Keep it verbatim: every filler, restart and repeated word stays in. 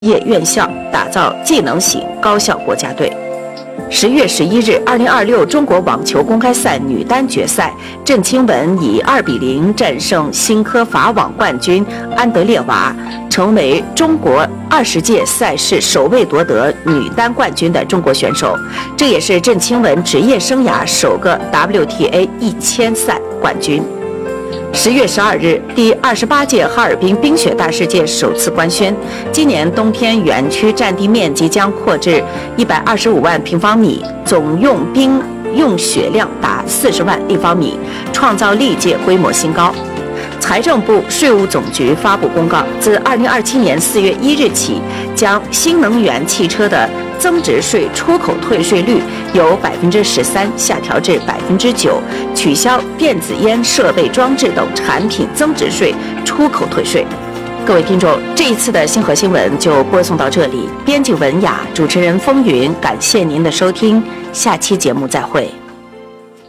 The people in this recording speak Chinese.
业院校，打造技能型高校国家队。十月十一日，二零二六中国网球公开赛女单决赛，郑钦文以二比零战胜新科法网冠军安德烈娃，成为中国二十届赛事首位夺得女单冠军的中国选手。这也是郑钦文职业生涯首个 W T A 一千赛冠军。十月十二日，第二十八届哈尔滨冰雪大世界首次官宣，今年冬天园区占地面积将扩至一百二十五万平方米，总用冰用雪量达四十万立方米，创造历届规模新高。财政部、税务总局发布公告，自二零二七年四月一日起，将新能源汽车的增值税出口退税率由百分之十三下调至百分之九，取消电子烟设备装置等产品增值税出口退税。各位听众，这一次的星河新闻就播送到这里，编辑文雅，主持人风云，感谢您的收听，下期节目再会。